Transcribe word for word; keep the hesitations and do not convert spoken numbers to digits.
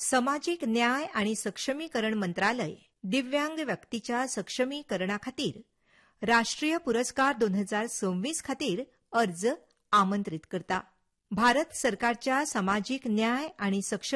सामाजिक न्याय आणि सक्षमीकरण मंत्रालय दिव्यांग व्यक्तीच्या सक्षमीकरणाखातीर राष्ट्रीय पुरस्कार दोन हजार सव्वीस खातीर अर्ज आमंत्रित करता. भारत सरकारच्या सामाजिक न्याय आणि सक्षमी